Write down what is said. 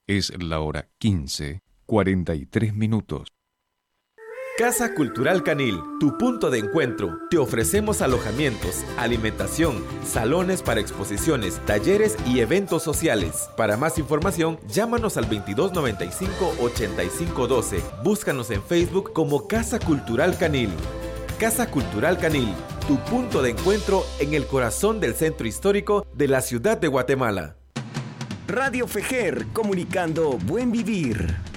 Es la hora 15:43. Casa Cultural Canil, tu punto de encuentro. Te ofrecemos alojamientos, alimentación, salones para exposiciones, talleres y eventos sociales. Para más información, llámanos al 2295-8512. Búscanos en Facebook como Casa Cultural Canil. Casa Cultural Canil, tu punto de encuentro en el corazón del centro histórico de la ciudad de Guatemala. Radio Fejer, comunicando buen vivir.